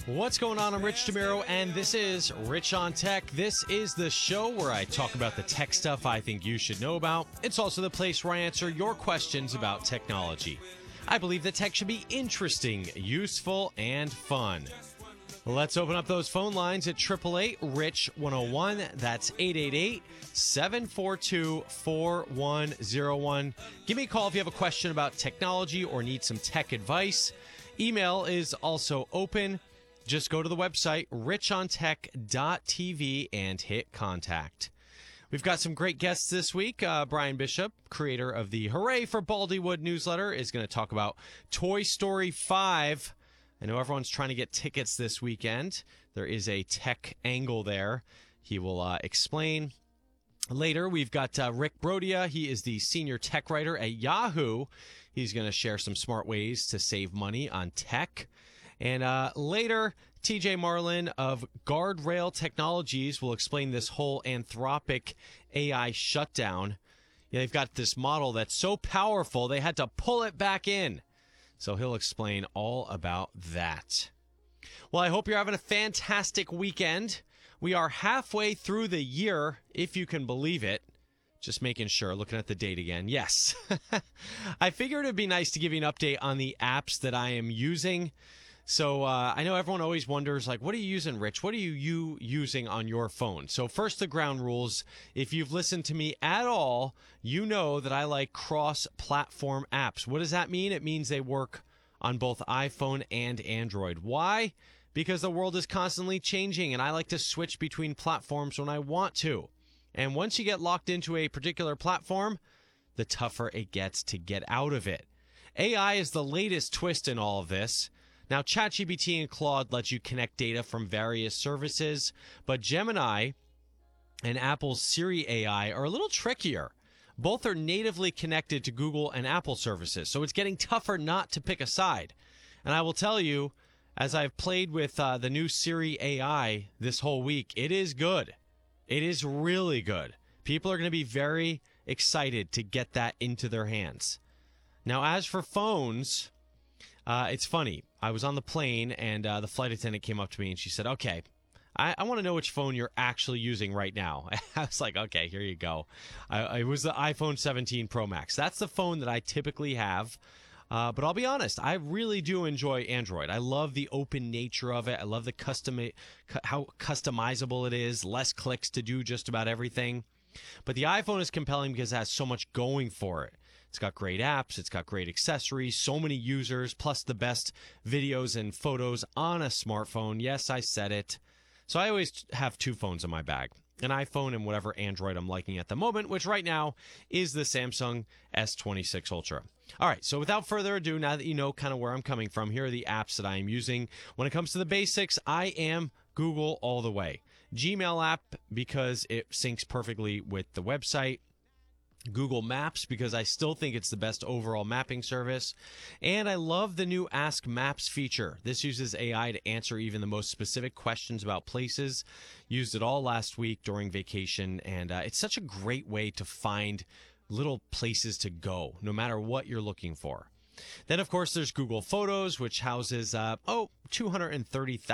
What's going on? I'm Rich DeMiro, and this is Rich on Tech. This is the show where I talk about the tech stuff I think you should know about. It's also the place where I answer your questions about technology. I believe that tech should be interesting, useful, and fun. Let's open up those phone lines at 888-RICH-101. That's 888-742-4101. Give me a call if you have a question about technology or need some tech advice. Email is also open. Just go to the website, richontech.tv, and hit contact. We've got some great guests this week. Brian Bishop, creator of the Hooray for Baldywood newsletter, is going to talk about Toy Story 5. I know everyone's trying to get tickets this weekend. There is a tech angle there. He will explain. Later, we've got Rick Brodia. He is the senior tech writer at Yahoo. He's going to share some smart ways to save money on tech. And later, TJ Marlin of Guardrail Technologies will explain this whole Anthropic AI shutdown. Yeah, they've got this model that's so powerful, they had to pull it back in. So he'll explain all about that. Well, I hope you're having a fantastic weekend. We are halfway through the year, if you can believe it. Just making sure, looking at the date again. Yes. I figured it'd be nice to give you an update on the apps that I am using. So I know everyone always wonders, like, what are you using, Rich? What are you using on your phone? So first, the ground rules. If you've listened to me at all, you know that I like cross-platform apps. What does that mean? It means they work on both iPhone and Android. Why? Because the world is constantly changing, and I like to switch between platforms when I want to. And once you get locked into a particular platform, the tougher it gets to get out of it. AI is the latest twist in all of this. Now, ChatGPT and Claude let you connect data from various services, but Gemini and Apple's Siri AI are a little trickier. Both are natively connected to Google and Apple services, so it's getting tougher not to pick a side. And I will tell you, as I've played with the new Siri AI this whole week, it is good. It is really good. People are going to be very excited to get that into their hands. Now, as for phones, it's funny. I was on the plane, and the flight attendant came up to me, and she said, okay, I want to know which phone you're actually using right now. I was like, okay, here you go. It was the iPhone 17 Pro Max. That's the phone that I typically have. But I'll be honest, I really do enjoy Android. I love the open nature of it. I love the how customizable it is, less clicks to do just about everything. But the iPhone is compelling because it has so much going for it. It's got great apps, it's got great accessories, so many users, plus the best videos and photos on a smartphone. Yes, I said it. So I always have two phones in my bag, an iPhone and whatever Android I'm liking at the moment, which right now is the Samsung S26 Ultra. All right, so without further ado, now that you know kind of where I'm coming from, here are the apps that I am using. When it comes to the basics, I am Google all the way. Gmail app because it syncs perfectly with the website. Google Maps because I still think it's the best overall mapping service. And I love the new Ask Maps feature. This uses AI to answer even the most specific questions about places. Used it all last week during vacation, and it's such a great way to find little places to go, no matter what you're looking for. Then, of course, there's Google Photos, which houses 230,000